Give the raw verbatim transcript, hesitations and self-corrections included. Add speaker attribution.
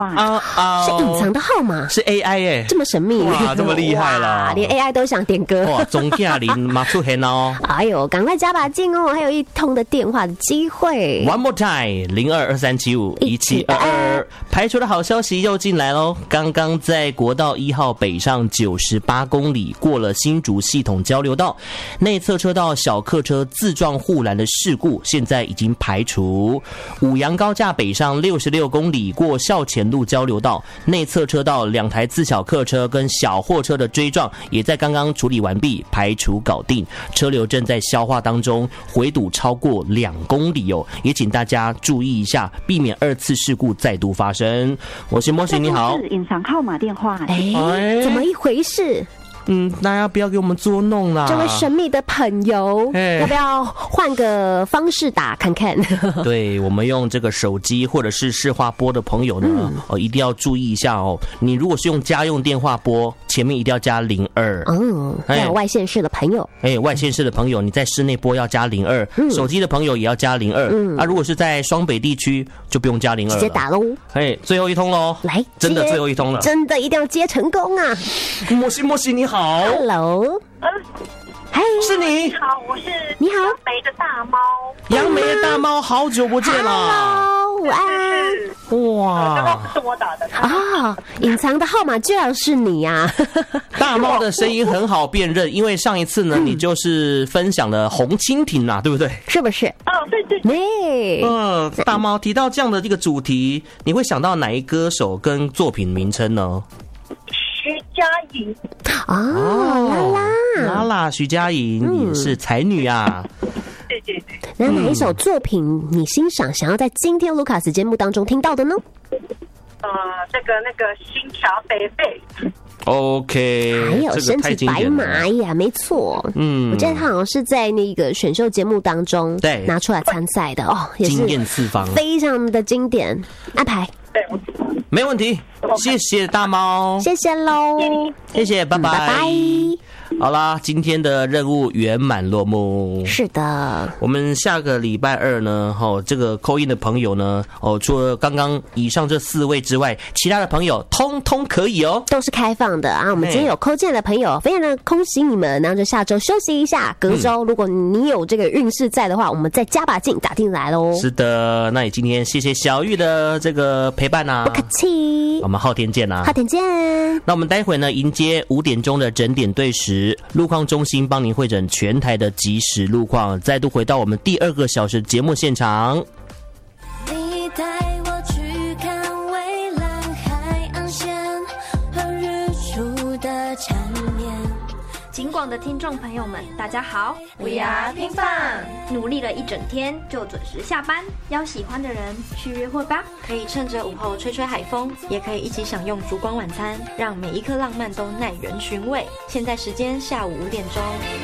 Speaker 1: 啊啊，
Speaker 2: 是隐藏的号码，
Speaker 1: 是 A I 耶，
Speaker 2: 这么神秘，
Speaker 1: 哇，这么厉害了，
Speaker 2: 连 A I 都想点歌，
Speaker 1: 哇，钟嘉玲马出现哦，
Speaker 2: 哎呦，赶快加把劲哦，还有一通的电话的机会
Speaker 1: ，One more time， 零二二三七五一七二二，排除的好消息又进来喽，刚刚在国道一号北上九十八公里，过了新竹系统交流道，内侧车道小客车自撞护栏的事故，现在已经排除。五杨高架北上六十六公里，过校前路交流道，内侧车道两台自小客车跟小货车的追撞，也在刚刚处理完毕，排除搞定，车流正在消化当中，回堵超过两公里哦，也请大家注意一下，避免二次事故再度发生。我是莫西，你好。
Speaker 3: 隐藏号码电话，
Speaker 2: 哎，怎么一回事？
Speaker 1: 嗯，大家不要给我们捉弄啦！
Speaker 2: 这位神秘的朋友，要不要换个方式打看看？
Speaker 1: 对，我们用这个手机或者是市话拨的朋友呢，嗯、哦，一定要注意一下哦。你如果是用家用电话拨，前面一定要加零二。
Speaker 2: 嗯，还有外县市的朋友，
Speaker 1: 哎，外县市的朋友，你在室内拨要加零二，手机的朋友也要加零二。嗯，啊，如果是在双北地区，就不用加零二，
Speaker 2: 直接打喽。
Speaker 1: 哎，最后一通喽，
Speaker 2: 来，
Speaker 1: 真的最后一通了，
Speaker 2: 真的一定要接成功啊！
Speaker 1: 莫西莫西，你好。好
Speaker 2: ，Hello， 嗯，嗨，
Speaker 3: 是你，你好，我是
Speaker 2: 你好，
Speaker 3: 杨梅的大猫，
Speaker 1: 杨梅的大猫，好久不见了
Speaker 2: ，Hello， 午安，
Speaker 1: 哇，
Speaker 3: 刚刚不是我打的
Speaker 2: 啊，隐藏的号码居然是你呀、啊！
Speaker 1: 大猫的声音很好辨认，因为上一次呢，嗯、你就是分享了红蜻蜓啊，对不对？
Speaker 2: 是不是？
Speaker 3: 哦，对对
Speaker 2: 对。
Speaker 1: 嗯、呃，大猫提到这样的一个主题，你会想到哪一歌手跟作品名称呢？
Speaker 3: 徐佳莹
Speaker 2: 哦，拉拉
Speaker 1: 拉拉，徐佳莹也是才女啊。
Speaker 3: 对对对。
Speaker 2: 那哪一首作品你欣赏，想要在今天卢卡斯节目当中听到的呢？
Speaker 3: 呃，这个那个新桥北北。
Speaker 1: OK，
Speaker 2: 还有身骑白马呀，没错。嗯，我记得他好像是在那个选秀节目当中对拿出来参赛的哦，也是
Speaker 1: 惊艳四方，
Speaker 2: 非常的经典。安排，
Speaker 3: 对，
Speaker 1: 没问题。谢谢大猫，
Speaker 2: 谢谢喽，
Speaker 1: 谢谢，拜拜，
Speaker 2: 拜拜。
Speaker 1: 好啦，今天的任务圆满落幕。
Speaker 2: 是的，
Speaker 1: 我们下个礼拜二呢，哦，这个call in的朋友呢，哦，除了刚刚以上这四位之外，其他的朋友通通可以哦，
Speaker 2: 都是开放的啊。我们今天有call进的朋友，非常的恭喜你们，然后就下周休息一下，隔周、嗯、如果你有这个运势在的话，我们再加把劲打进来喽。
Speaker 1: 是的，那也今天谢谢小玉的这个陪伴啊，
Speaker 2: 不客气，
Speaker 1: 我们后天见啊，
Speaker 2: 后天见。
Speaker 1: 那我们待会呢，迎接五点钟的整点对时。路况中心帮您汇整全台的即时路况，再度回到我们第二个小时节目现场。
Speaker 4: 你带我去看蔚蓝海岸线和日出的缠绵。
Speaker 5: 警广的听众朋友们，大家好 ，We are 拼饭，努力了一整天，就准时下班，邀喜欢的人去约会吧。
Speaker 6: 可以趁着午后吹吹海风，也可以一起享用烛光晚餐，让每一刻浪漫都耐人寻味。现在时间下午五点钟。